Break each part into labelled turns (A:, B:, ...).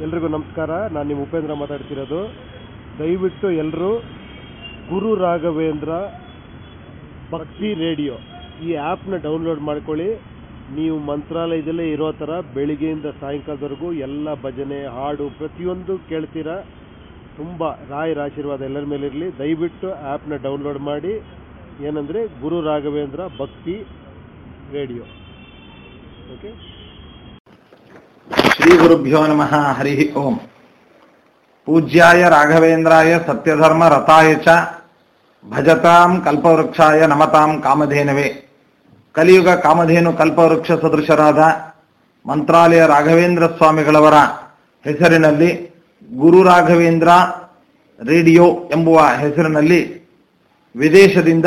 A: ಎಲ್ರಿಗೂ ನಮಸ್ಕಾರ. ನಾನು ನಿಮ್ಮ ಉಪೇಂದ್ರ ಮಾತಾಡ್ತಿರೋದು. ದಯವಿಟ್ಟು ಎಲ್ಲರೂ ಗುರು ರಾಘವೇಂದ್ರ ಭಕ್ತಿ ರೇಡಿಯೋ ಈ ಆ್ಯಪ್ನ ಡೌನ್ಲೋಡ್ ಮಾಡ್ಕೊಳ್ಳಿ. ನೀವು ಮಂತ್ರಾಲಯದಲ್ಲೇ ಇರೋ ಥರ ಬೆಳಿಗ್ಗೆಯಿಂದ ಸಾಯಂಕಾಲದವರೆಗೂ ಎಲ್ಲ ಭಜನೆ ಹಾಡು ಪ್ರತಿಯೊಂದು ಕೇಳ್ತೀರಾ. ತುಂಬ ರಾಯರ ಆಶೀರ್ವಾದ ಎಲ್ಲರ ಮೇಲಿರಲಿ. ದಯವಿಟ್ಟು ಆ್ಯಪ್ನ ಡೌನ್ಲೋಡ್ ಮಾಡಿ. ಏನಂದರೆ ಗುರು ರಾಘವೇಂದ್ರ ಭಕ್ತಿ ರೇಡಿಯೋ. ಓಕೆ.
B: ಶ್ರೀ ಗುರುಭ್ಯೋ ನಮಃ. ಹರಿ ಓಂ. ಪೂಜ್ಯಾಯ ರಾಘವೇಂದ್ರಾಯ ಸತ್ಯಧರ್ಮ ರಥಾಯ ಚ ಭಜತಾಂ ಕಲ್ಪವೃಕ್ಷಾಯ ನಮತಾಂ ಕಾಮಧೇನವೇ. ಕಲಿಯುಗ ಕಾಮಧೇನು ಕಲ್ಪವೃಕ್ಷ ಸದೃಶರಾದ ಮಂತ್ರಾಲಯ ರಾಘವೇಂದ್ರ ಸ್ವಾಮಿಗಳವರ ಹೆಸರಿನಲ್ಲಿ ಗುರು ರಾಘವೇಂದ್ರ ರೇಡಿಯೋ ಎಂಬುವ ಹೆಸರಿನಲ್ಲಿ ವಿದೇಶದಿಂದ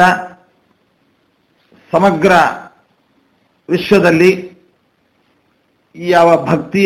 B: ಸಮಗ್ರ ವಿಶ್ವದಲ್ಲಿ ಯಾವ ಭಕ್ತಿಯ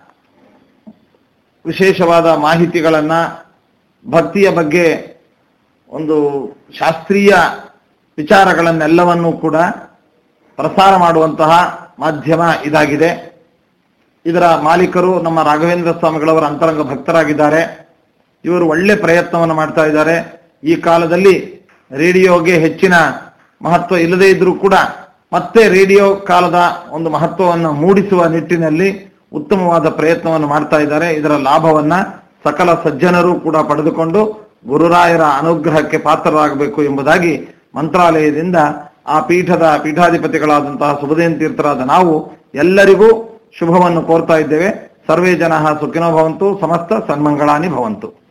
B: ವಿಶೇಷವಾದ ಮಾಹಿತಿಗಳನ್ನು, ಭಕ್ತಿಯ ಬಗ್ಗೆ ಒಂದು ಶಾಸ್ತ್ರೀಯ ವಿಚಾರಗಳನ್ನೆಲ್ಲವನ್ನೂ ಕೂಡ ಪ್ರಸಾರ ಮಾಡುವಂತಹ ಮಾಧ್ಯಮ ಇದಾಗಿದೆ. ಇದರ ಮಾಲೀಕರು ನಮ್ಮ ರಾಘವೇಂದ್ರ ಸ್ವಾಮಿಗಳವರ ಅಂತರಂಗ ಭಕ್ತರಾಗಿದ್ದಾರೆ. ಇವರು ಒಳ್ಳೆ ಪ್ರಯತ್ನವನ್ನು ಮಾಡ್ತಾ ಇದ್ದಾರೆ. ಈ ಕಾಲದಲ್ಲಿ ರೇಡಿಯೋಗೆ ಹೆಚ್ಚಿನ ಮಹತ್ವ ಇಲ್ಲದೇ ಇದ್ರೂ ಕೂಡ ಮತ್ತೆ ರೇಡಿಯೋ ಕಾಲದ ಒಂದು ಮಹತ್ವವನ್ನು ಮೂಡಿಸುವ ನಿಟ್ಟಿನಲ್ಲಿ ಉತ್ತಮವಾದ ಪ್ರಯತ್ನವನ್ನು ಮಾಡ್ತಾ ಇದ್ದಾರೆ. ಇದರ ಲಾಭವನ್ನ ಸಕಲ ಸಜ್ಜನರು ಕೂಡ ಪಡೆದುಕೊಂಡು ಗುರುರಾಯರ ಅನುಗ್ರಹಕ್ಕೆ ಪಾತ್ರರಾಗಬೇಕು ಎಂಬುದಾಗಿ ಮಂತ್ರಾಲಯದಿಂದ ಆ ಪೀಠದ ಪೀಠಾಧಿಪತಿಗಳಾದಂತಹ ಸುಬುಧೇನ್ ತೀರ್ಥರಾದ ನಾವು ಎಲ್ಲರಿಗೂ ಶುಭವನ್ನು ಕೋರ್ತಾ ಇದ್ದೇವೆ. ಸರ್ವೇ ಜನ ಸುಖಿನೋ ಭವಂತು. ಸಮಸ್ತ ಸನ್ಮಂಗಳಾನಿ ಭವಂತು.